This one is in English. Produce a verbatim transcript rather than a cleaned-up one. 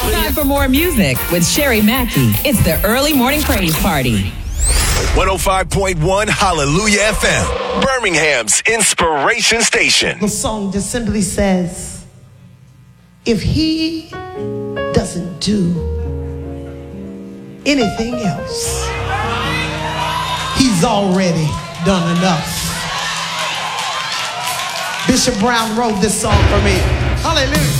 Time for more music with Sherry Mackey. It's the Early Morning Praise Party. one oh five point one Hallelujah F M, Birmingham's inspiration station. The song just simply says, if he doesn't do anything else, he's already done enough. Bishop Brown wrote this song for me. Hallelujah.